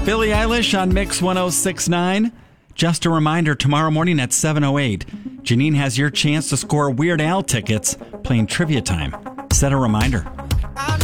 Billie Eilish on Mix 106.9. Just a reminder, tomorrow morning at 7:08, Janine has your chance to score Weird Al tickets playing Trivia Time. Set a reminder.